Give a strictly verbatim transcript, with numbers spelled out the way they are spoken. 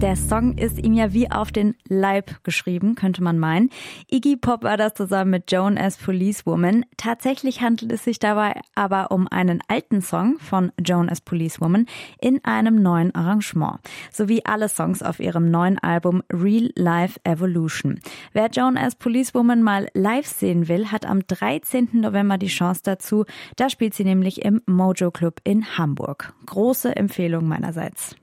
Der Song ist ihm ja wie auf den Leib geschrieben, könnte man meinen. Iggy Pop war das zusammen mit Joan as Policewoman. Tatsächlich handelt es sich dabei aber um einen alten Song von Joan as Policewoman in einem neuen Arrangement. Sowie alle Songs auf ihrem neuen Album Real Life Evolution. Wer Joan as Policewoman mal live sehen will, hat am dreizehnten November die Chance dazu. Da spielt sie nämlich im Mojo Club in Hamburg. Große Empfehlung meinerseits.